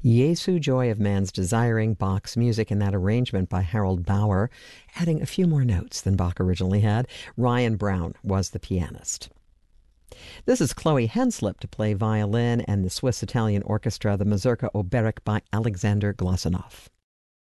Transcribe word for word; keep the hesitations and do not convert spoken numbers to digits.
Jesu, Joy of Man's Desiring, Bach's music in that arrangement by Harold Bauer, adding a few more notes than Bach originally had. Ryan Brown was the pianist. This is Chloe Henslip to play violin and the Swiss-Italian orchestra, the Mazurka Oberek by Alexander Glazunov.